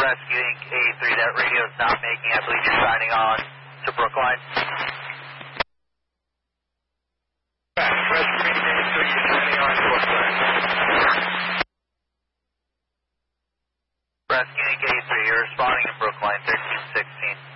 Rescue Inc. 83, that radio is not making. I believe you're signing on to Brookline. Rescue Inc. 83, you're signing on to Brookline. Rescue Inc. 83, you're responding in Brookline 1316.